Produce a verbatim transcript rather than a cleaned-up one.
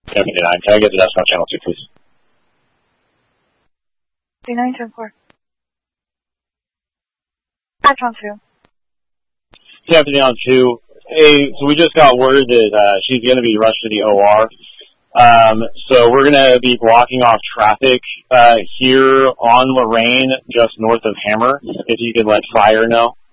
Can I get the decimal channel two, please? three nine ten four. Captain two. Captain on two. Hey, so we just got word that uh, she's going to be rushed to the O R. Um, so we're going to be blocking off traffic uh, here on Lorraine, just north of Hammer. If you could let fire know.